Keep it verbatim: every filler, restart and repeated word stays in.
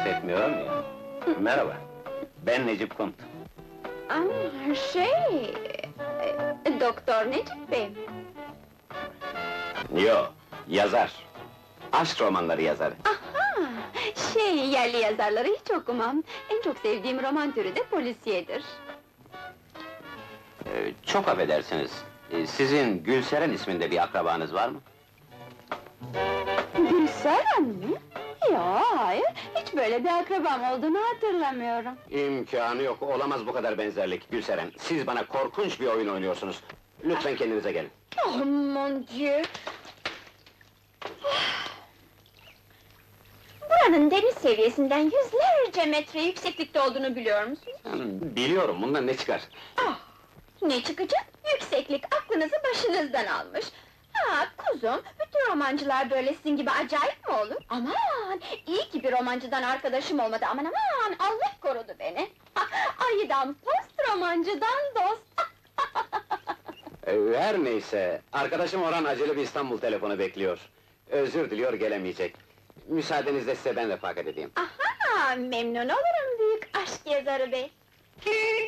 etmiyorum ya. Merhaba, ben Necip Kunt. Aa, şey... e, Doktor Necip Bey mi? Yo, yazar. Aşk romanları yazarı. Aha! Şey, yerli yazarları hiç okumam. En çok sevdiğim roman türü de polisiyedir. Ee, çok affedersiniz, ee, sizin Gülseren isminde bir akrabanız var mı? Gülseren mi? Yo, hayır, hiç böyle bir akrabam olduğunu hatırlamıyorum. İmkanı yok, olamaz bu kadar benzerlik Gülseren. Siz bana korkunç bir oyun oynuyorsunuz. Lütfen kendinize gelin. Oh mon Dieu! Buranın deniz seviyesinden yüzlerce metre yükseklikte olduğunu biliyor musunuz? Hmm, biliyorum, bundan ne çıkar? Ah! Ne çıkacak? Yükseklik aklınızı başınızdan almış. Ha kuzum, bütün romancılar böyle sizin gibi acayip mi olur? Aman! İyi ki bir romancıdan arkadaşım olmadı, aman aman! Allah korudu beni! Ayıdan post, romancıdan dost! Ee, her neyse, arkadaşım Orhan acele bir İstanbul telefonu bekliyor. Özür diliyor, gelemeyecek. Müsaadenizle size ben refakat edeyim. Aha! Memnun olurum büyük aşk yazarı bey!